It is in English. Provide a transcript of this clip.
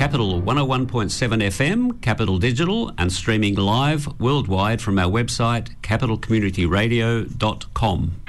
Capital 101.7 FM, Capital Digital, and streaming live worldwide from our website capitalcommunityradio.com.